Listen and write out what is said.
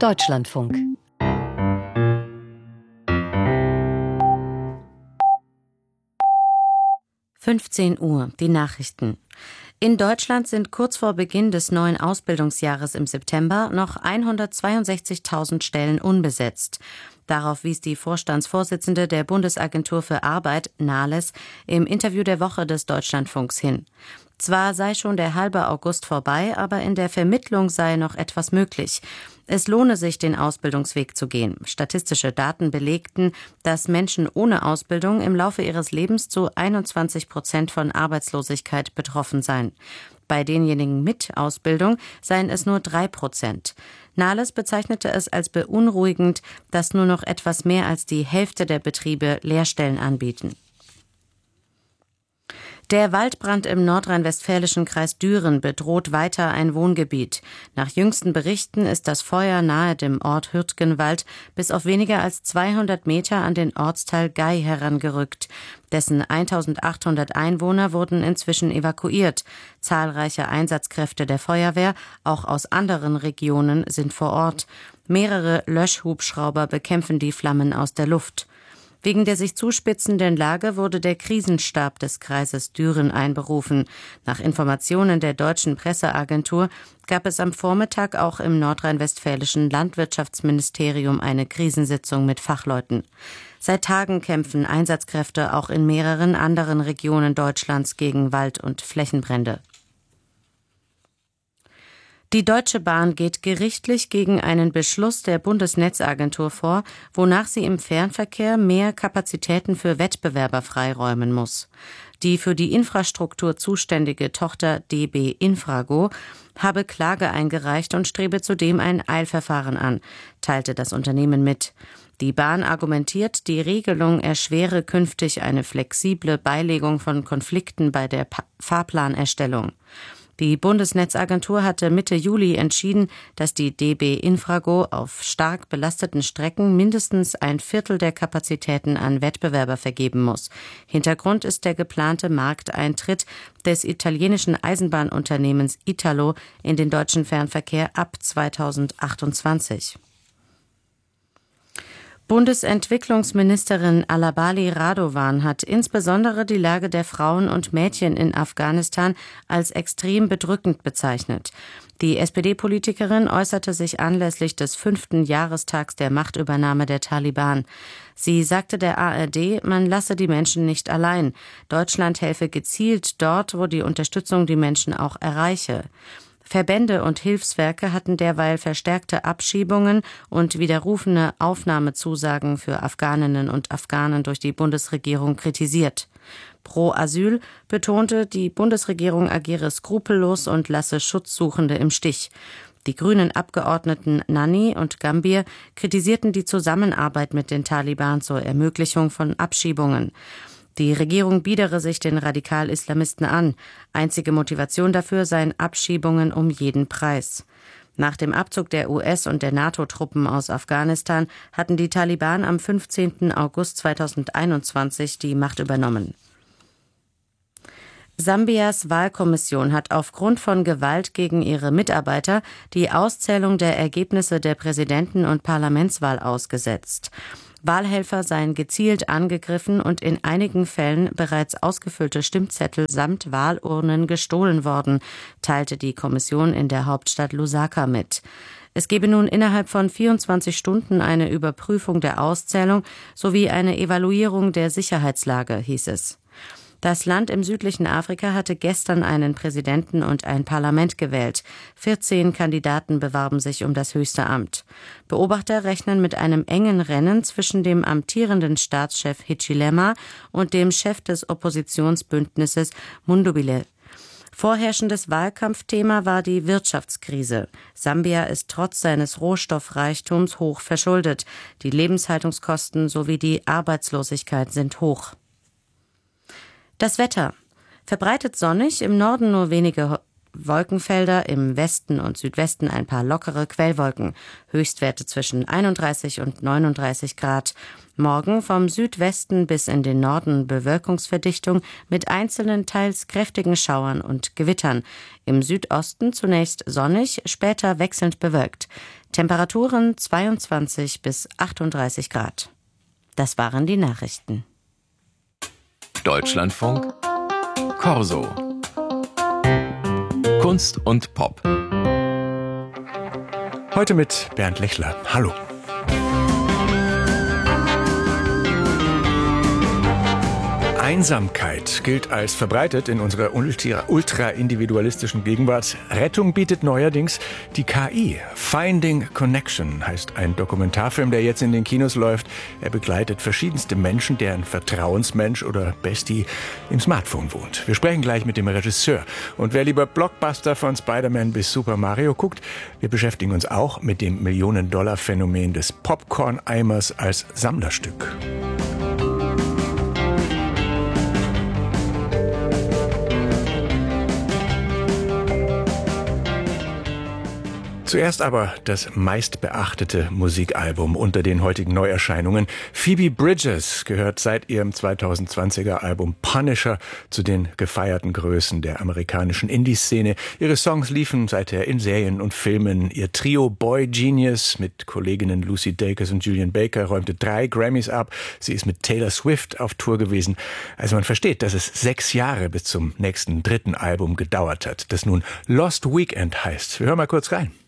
Deutschlandfunk. Uhr, die Nachrichten. In Deutschland sind kurz vor Beginn des neuen Ausbildungsjahres im September noch 162.000 Stellen unbesetzt. Darauf wies die Vorstandsvorsitzende der Bundesagentur für Arbeit, Nahles, im Interview der Woche des Deutschlandfunks hin. Zwar sei schon der halbe August vorbei, aber in der Vermittlung sei noch etwas möglich. Es lohne sich, den Ausbildungsweg zu gehen. Statistische Daten belegten, dass Menschen ohne Ausbildung im Laufe ihres Lebens zu 21% von Arbeitslosigkeit betroffen seien. Bei denjenigen mit Ausbildung seien es nur 3%. Nahles bezeichnete es als beunruhigend, dass nur noch etwas mehr als die Hälfte der Betriebe Lehrstellen anbieten. Der Waldbrand im nordrhein-westfälischen Kreis Düren bedroht weiter ein Wohngebiet. Nach jüngsten Berichten ist das Feuer nahe dem Ort Hürtgenwald bis auf weniger als 200 Meter an den Ortsteil Gei herangerückt. Dessen 1800 Einwohner wurden inzwischen evakuiert. Zahlreiche Einsatzkräfte der Feuerwehr, auch aus anderen Regionen, sind vor Ort. Mehrere Löschhubschrauber bekämpfen die Flammen aus der Luft. Wegen der sich zuspitzenden Lage wurde der Krisenstab des Kreises Düren einberufen. Nach Informationen der deutschen Presseagentur gab es am Vormittag auch im nordrhein-westfälischen Landwirtschaftsministerium eine Krisensitzung mit Fachleuten. Seit Tagen kämpfen Einsatzkräfte auch in mehreren anderen Regionen Deutschlands gegen Wald- und Flächenbrände. Die Deutsche Bahn geht gerichtlich gegen einen Beschluss der Bundesnetzagentur vor, wonach sie im Fernverkehr mehr Kapazitäten für Wettbewerber freiräumen muss. Die für die Infrastruktur zuständige Tochter DB Infrago habe Klage eingereicht und strebe zudem ein Eilverfahren an, teilte das Unternehmen mit. Die Bahn argumentiert, die Regelung erschwere künftig eine flexible Beilegung von Konflikten bei der Fahrplanerstellung. Die Bundesnetzagentur hatte Mitte Juli entschieden, dass die DB Infrago auf stark belasteten Strecken mindestens ein Viertel der Kapazitäten an Wettbewerber vergeben muss. Hintergrund ist der geplante Markteintritt des italienischen Eisenbahnunternehmens Italo in den deutschen Fernverkehr ab 2028. Bundesentwicklungsministerin Alabali Radovan hat insbesondere die Lage der Frauen und Mädchen in Afghanistan als extrem bedrückend bezeichnet. Die SPD-Politikerin äußerte sich anlässlich des 5. Jahrestags der Machtübernahme der Taliban. Sie sagte der ARD, man lasse die Menschen nicht allein. Deutschland helfe gezielt dort, wo die Unterstützung die Menschen auch erreiche. Verbände und Hilfswerke hatten derweil verstärkte Abschiebungen und widerrufene Aufnahmezusagen für Afghaninnen und Afghanen durch die Bundesregierung kritisiert. Pro Asyl betonte, die Bundesregierung agiere skrupellos und lasse Schutzsuchende im Stich. Die grünen Abgeordneten Nanni und Gambier kritisierten die Zusammenarbeit mit den Taliban zur Ermöglichung von Abschiebungen. Die Regierung biedere sich den Radikal-Islamisten an. Einzige Motivation dafür seien Abschiebungen um jeden Preis. Nach dem Abzug der US- und der NATO-Truppen aus Afghanistan hatten die Taliban am 15. August 2021 die Macht übernommen. Sambias Wahlkommission hat aufgrund von Gewalt gegen ihre Mitarbeiter die Auszählung der Ergebnisse der Präsidenten- und Parlamentswahl ausgesetzt. Wahlhelfer seien gezielt angegriffen und in einigen Fällen bereits ausgefüllte Stimmzettel samt Wahlurnen gestohlen worden, teilte die Kommission in der Hauptstadt Lusaka mit. Es gebe nun innerhalb von 24 Stunden eine Überprüfung der Auszählung sowie eine Evaluierung der Sicherheitslage, hieß es. Das Land im südlichen Afrika hatte gestern einen Präsidenten und ein Parlament gewählt. 14 Kandidaten bewarben sich um das höchste Amt. Beobachter rechnen mit einem engen Rennen zwischen dem amtierenden Staatschef Hichilema und dem Chef des Oppositionsbündnisses Mundubile. Vorherrschendes Wahlkampfthema war die Wirtschaftskrise. Sambia ist trotz seines Rohstoffreichtums hoch verschuldet. Die Lebenshaltungskosten sowie die Arbeitslosigkeit sind hoch. Das Wetter. Verbreitet sonnig, im Norden nur wenige Wolkenfelder, im Westen und Südwesten ein paar lockere Quellwolken. Höchstwerte zwischen 31 und 39 Grad. Morgen vom Südwesten bis in den Norden Bewölkungsverdichtung mit einzelnen teils kräftigen Schauern und Gewittern. Im Südosten zunächst sonnig, später wechselnd bewölkt. Temperaturen 22 bis 38 Grad. Das waren die Nachrichten. Deutschlandfunk Corso. Kunst und Pop. Heute mit Bernd Lechler. Hallo. Einsamkeit gilt als verbreitet in unserer ultra-individualistischen Gegenwart. Rettung bietet neuerdings die KI. Finding Connection heißt ein Dokumentarfilm, der jetzt in den Kinos läuft. Er begleitet verschiedenste Menschen, deren Vertrauensmensch oder Bestie im Smartphone wohnt. Wir sprechen gleich mit dem Regisseur. Und wer lieber Blockbuster von Spider-Man bis Super Mario guckt, wir beschäftigen uns auch mit dem Millionen-Dollar-Phänomen des Popcorn-Eimers als Sammlerstück. Zuerst aber das meistbeachtete Musikalbum unter den heutigen Neuerscheinungen. Phoebe Bridgers gehört seit ihrem 2020er Album Punisher zu den gefeierten Größen der amerikanischen Indie-Szene. Ihre Songs liefen seither in Serien und Filmen. Ihr Trio Boy Genius mit Kolleginnen Lucy Dacus und Julian Baker räumte 3 Grammys ab. Sie ist mit Taylor Swift auf Tour gewesen. Also man versteht, dass es 6 Jahre bis zum nächsten 3. Album gedauert hat, das nun Lost Weekend heißt. Wir hören mal kurz rein.